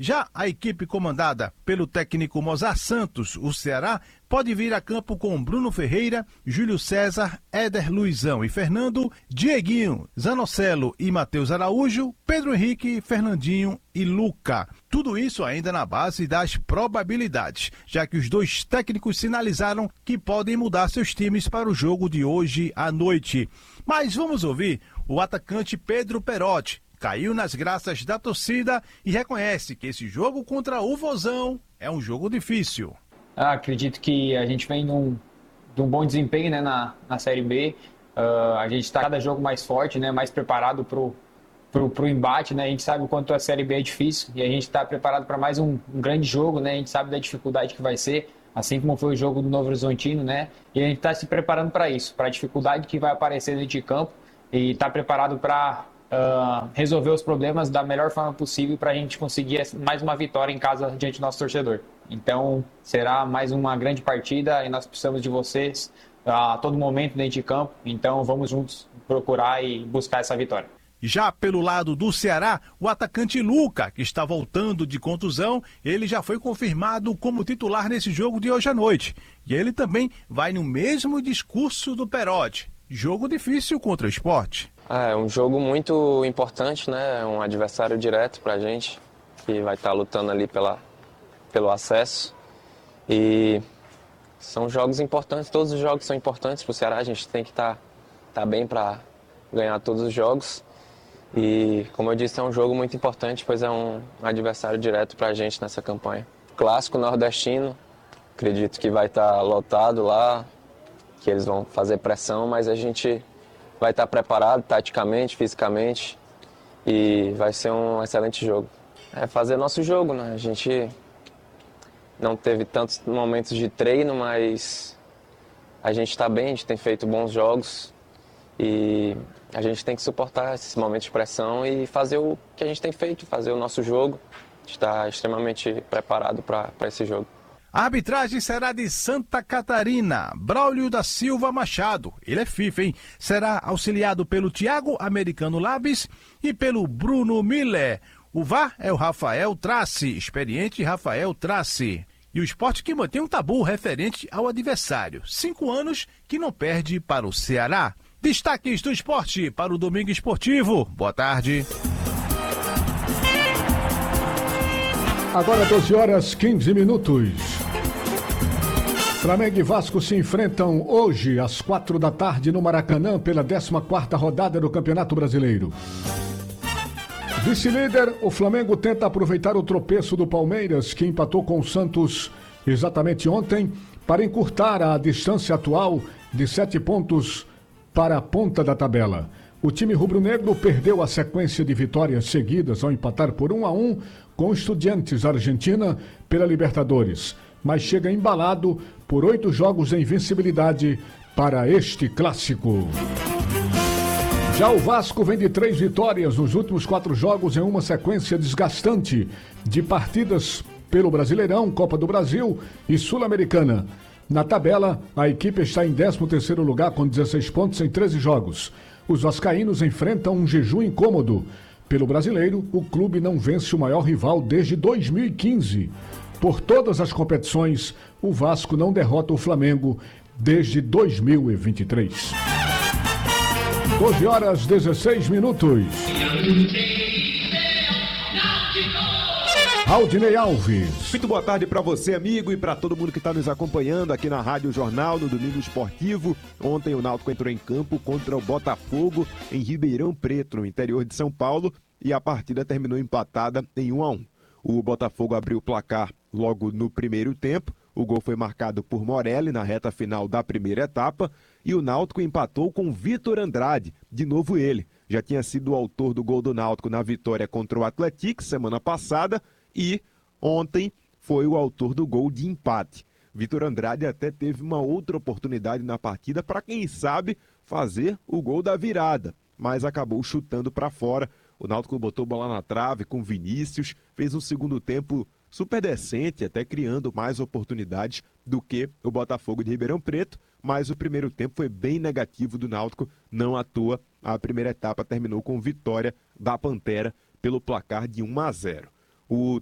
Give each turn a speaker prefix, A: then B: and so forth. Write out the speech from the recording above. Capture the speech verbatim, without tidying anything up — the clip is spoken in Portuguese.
A: Já a equipe comandada pelo técnico Mozart Santos, o Ceará, pode vir a campo com Bruno Ferreira, Júlio César, Éder Luizão e Fernando, Dieguinho, Zanocelo e Matheus Araújo, Pedro Henrique, Fernandinho e Luca. Tudo isso ainda na base das probabilidades, já que os dois técnicos sinalizaram que podem mudar seus times para o jogo de hoje à noite. Mas vamos ouvir o atacante Pedro Perotti. Caiu nas graças da torcida e reconhece que esse jogo contra o Vozão é um jogo difícil.
B: Ah, acredito que a gente vem num, de um bom desempenho, né, na, na Série B. Uh, a gente está cada jogo mais forte, né, mais preparado para o pro, pro embate. Né? A gente sabe o quanto a Série B é difícil e a gente está preparado para mais um, um grande jogo. Né? A gente sabe da dificuldade que vai ser, assim como foi o jogo do Novo Horizontino. Né? E a gente está se preparando para isso, para a dificuldade que vai aparecer dentro de campo e está preparado para Uh, resolver os problemas da melhor forma possível para a gente conseguir mais uma vitória em casa diante do nosso torcedor. Então, será mais uma grande partida e nós precisamos de vocês a todo momento dentro de campo. Então, vamos juntos procurar e buscar essa vitória.
A: Já pelo lado do Ceará, o atacante Luca, que está voltando de contusão, ele já foi confirmado como titular nesse jogo de hoje à noite. E ele também vai no mesmo discurso do Perotti. Jogo difícil contra o Sport.
C: É um jogo muito importante, né? É um adversário direto pra gente, que vai estar lutando ali pela, pelo acesso. E são jogos importantes, todos os jogos são importantes pro Ceará, a gente tem que estar tá, tá bem para ganhar todos os jogos. E, como eu disse, é um jogo muito importante, pois é um adversário direto pra gente nessa campanha. Clássico nordestino, acredito que vai estar tá lotado lá, que eles vão fazer pressão, mas a gente vai estar preparado taticamente, fisicamente e vai ser um excelente jogo. É fazer nosso jogo, né? A gente não teve tantos momentos de treino, mas a gente está bem, a gente tem feito bons jogos e a gente tem que suportar esses momentos de pressão e fazer o que a gente tem feito, fazer o nosso jogo. A gente está extremamente preparado para esse jogo.
A: A arbitragem será de Santa Catarina, Braulio da Silva Machado. Ele é FIFA, hein? Será auxiliado pelo Thiago Americano Labis e pelo Bruno Miller. O V A R é o Rafael Trace, experiente Rafael Trace. E o Sport que mantém um tabu referente ao adversário. Cinco anos que não perde para o Ceará. Destaques do esporte para o Domingo Esportivo. Boa tarde.
D: Agora doze horas quinze minutos. Flamengo e Vasco se enfrentam hoje às quatro da tarde no Maracanã pela décima quarta rodada do Campeonato Brasileiro. Vice-líder, o Flamengo tenta aproveitar o tropeço do Palmeiras, que empatou com o Santos exatamente ontem, para encurtar a distância atual de sete pontos para a ponta da tabela. O time rubro-negro perdeu a sequência de vitórias seguidas ao empatar por um a um com o Estudiantes Argentina pela Libertadores, mas chega embalado por oito jogos de invencibilidade para este clássico. Já o Vasco vem de três vitórias nos últimos quatro jogos em uma sequência desgastante de partidas pelo Brasileirão, Copa do Brasil e Sul-Americana. Na tabela, a equipe está em décimo terceiro lugar com dezesseis pontos em treze jogos. Os vascaínos enfrentam um jejum incômodo. Pelo Brasileiro, o clube não vence o maior rival desde dois mil e quinze. Por todas as competições, o Vasco não derrota o Flamengo desde dois mil e vinte e três. doze horas dezesseis minutos. Aldinei Alves.
E: Muito boa tarde para você, amigo, e para todo mundo que está nos acompanhando aqui na Rádio Jornal, no Domingo Esportivo. Ontem o Náutico entrou em campo contra o Botafogo em Ribeirão Preto, no interior de São Paulo, e a partida terminou empatada em um a um. O Botafogo abriu o placar logo no primeiro tempo. O gol foi marcado por Morelli na reta final da primeira etapa e o Náutico empatou com Vitor Andrade, de novo ele. Já tinha sido o autor do gol do Náutico na vitória contra o Atlético semana passada e ontem foi o autor do gol de empate. Vitor Andrade até teve uma outra oportunidade na partida para, quem sabe, fazer o gol da virada, mas acabou chutando para fora. O Náutico botou bola na trave com Vinícius, fez um segundo tempo super decente, até criando mais oportunidades do que o Botafogo de Ribeirão Preto, mas o primeiro tempo foi bem negativo do Náutico, não à toa. A primeira etapa terminou com vitória da Pantera pelo placar de um a zero. O